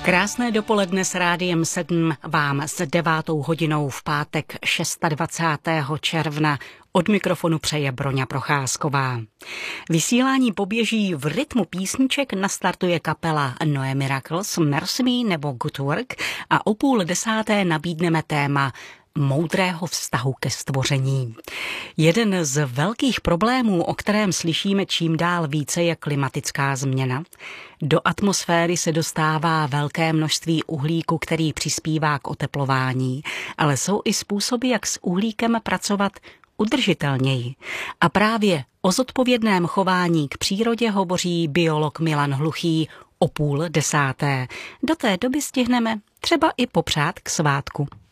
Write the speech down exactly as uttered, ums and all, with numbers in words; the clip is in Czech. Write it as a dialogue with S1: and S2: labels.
S1: Krásné dopoledne s Rádiem sedm vám s devátou hodinou v pátek dvacátého šestého června od mikrofonu přeje Broňa Procházková. Vysílání poběží v rytmu písniček, nastartuje kapela Noé Miracles, Mercy Me nebo Good Work a o půl desáté nabídneme téma moudrého vztahu ke stvoření. Jeden z velkých problémů, o kterém slyšíme čím dál více, je klimatická změna. Do atmosféry se dostává velké množství uhlíku, který přispívá k oteplování, ale jsou i způsoby, jak s uhlíkem pracovat udržitelněji. A právě o zodpovědném chování k přírodě hovoří biolog Milan Hluchý o půl desáté. Do té doby stihneme třeba i popřát k svátku.